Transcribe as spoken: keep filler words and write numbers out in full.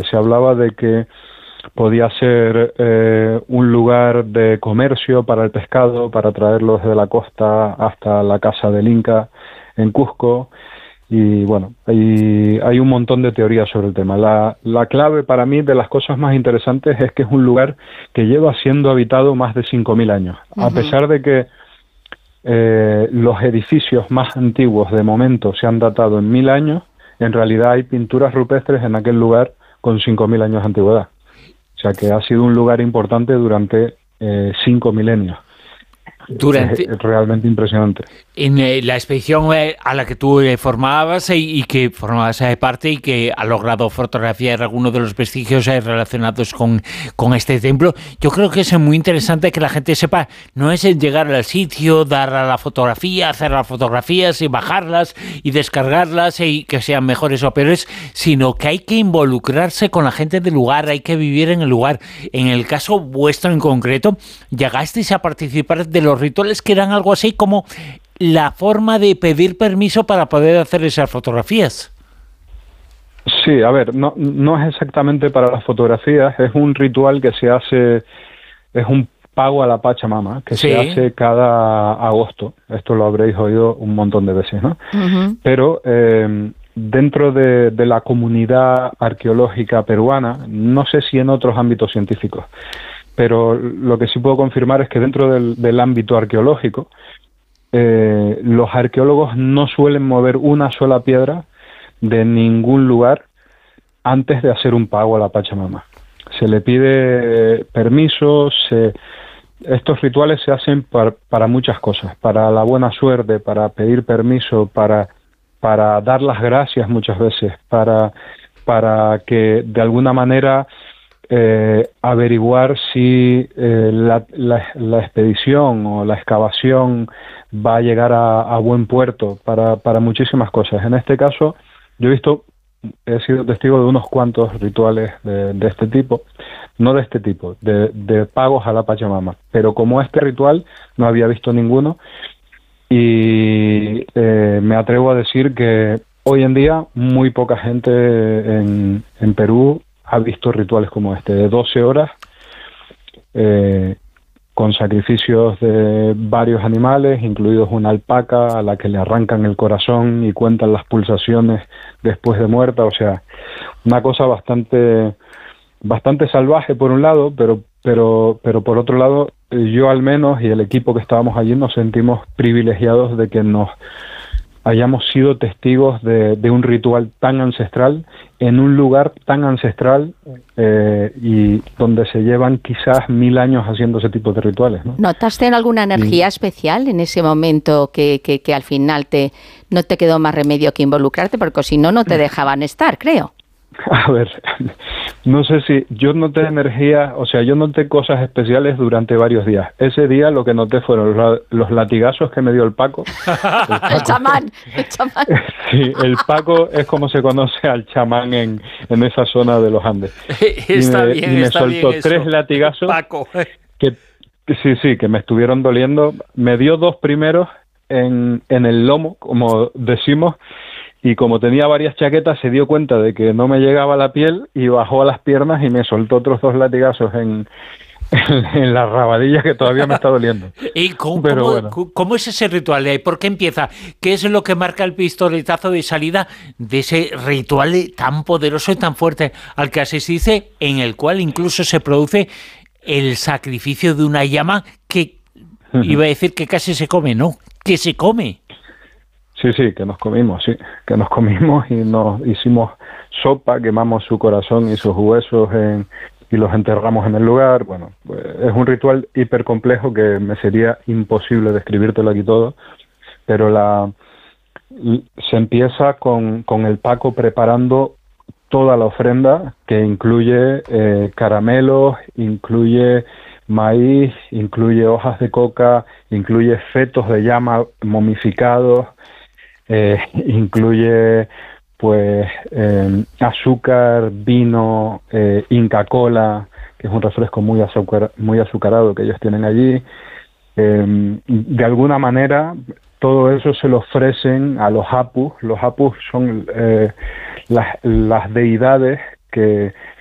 se hablaba de que podía ser eh, un lugar de comercio para el pescado, para traerlo desde la costa hasta la casa del Inca en Cusco. Y bueno, hay, hay un montón de teorías sobre el tema. La, la clave para mí de las cosas más interesantes es que es un lugar que lleva siendo habitado más de cinco mil años. Uh-huh. A pesar de que eh, los edificios más antiguos de momento se han datado en mil años, en realidad hay pinturas rupestres en aquel lugar con cinco mil años de antigüedad. O sea que ha sido un lugar importante durante eh, cinco milenios. Durante, es realmente impresionante. En eh, la expedición eh, a la que tú eh, formabas eh, y que formabas eh, parte y que ha logrado fotografiar algunos de los vestigios eh, relacionados con, con este templo, yo creo que es muy interesante que la gente sepa, no es el llegar al sitio, dar a la fotografía, hacer las fotografías y bajarlas y descargarlas eh, y que sean mejores o peores, sino que hay que involucrarse con la gente del lugar, hay que vivir en el lugar. En el caso vuestro en concreto, llegasteis a participar de los rituales que eran algo así como la forma de pedir permiso para poder hacer esas fotografías. Sí, a ver, no, no es exactamente para las fotografías, es un ritual que se hace, es un pago a la Pachamama, que sí. se hace cada agosto. Esto lo habréis oído un montón de veces, ¿no? Uh-huh. Pero eh, dentro de, de la comunidad arqueológica peruana, no sé si en otros ámbitos científicos, pero lo que sí puedo confirmar es que dentro del, del ámbito arqueológico, eh, los arqueólogos no suelen mover una sola piedra de ningún lugar antes de hacer un pago a la Pachamama. Se le pide permiso, se, estos rituales se hacen para, para muchas cosas, para la buena suerte, para pedir permiso, para, para dar las gracias muchas veces, para, para que de alguna manera Eh, averiguar si eh, la, la, la expedición o la excavación va a llegar a, a buen puerto, para, para muchísimas cosas. En este caso, yo he visto, he sido testigo de unos cuantos rituales de, de este tipo, no de este tipo, de, de pagos a la Pachamama, pero como este ritual no había visto ninguno, y eh, me atrevo a decir que hoy en día muy poca gente en, en Perú ha visto rituales como este, de doce horas, eh, con sacrificios de varios animales, incluidos una alpaca a la que le arrancan el corazón y cuentan las pulsaciones después de muerta. O sea, una cosa bastante, bastante salvaje por un lado, pero, pero, pero por otro lado, yo al menos y el equipo que estábamos allí nos sentimos privilegiados de que nos hayamos sido testigos de, de un ritual tan ancestral en un lugar tan ancestral eh, y donde se llevan quizás mil años haciendo ese tipo de rituales, ¿no? ¿Notaste alguna energía y... especial en ese momento que, que, que al final te no te quedó más remedio que involucrarte? Porque si no, no te dejaban estar, creo. A ver, no sé si yo noté energía, o sea, yo noté cosas especiales durante varios días. Ese día lo que noté fueron los, los latigazos que me dio el Paco. El, Paco. el chamán, el chamán. Sí, el Paco es como se conoce al chamán en, en esa zona de los Andes. Está y me, bien, y me está soltó bien tres eso. latigazos Paco. que sí, sí, que me estuvieron doliendo. Me dio dos primeros en, en el lomo, como decimos. Y como tenía varias chaquetas, se dio cuenta de que no me llegaba la piel y bajó a las piernas y me soltó otros dos latigazos en, en, en la rabadilla, que todavía me está doliendo. ¿Y cómo, Pero cómo, bueno. cómo es ese ritual? ¿Por qué empieza? ¿Qué es lo que marca el pistoletazo de salida de ese ritual tan poderoso y tan fuerte al que asististe, en el cual incluso se produce el sacrificio de una llama que uh-huh. iba a decir que casi se come, ¿no? Que se come. Sí, sí, que nos comimos, sí, que nos comimos y nos hicimos sopa, quemamos su corazón y sus huesos en, y los enterramos en el lugar. Bueno, pues es un ritual hiper complejo que me sería imposible describírtelo aquí todo, pero la se empieza con, con el Paco preparando toda la ofrenda, que incluye eh, caramelos, incluye maíz, incluye hojas de coca, incluye fetos de llama momificados, Eh, incluye pues eh, azúcar, vino, eh, Inca Kola, que es un refresco muy azucar, muy azucarado que ellos tienen allí. Eh, de alguna manera todo eso se lo ofrecen a los apus. Los apus son eh, las, las deidades que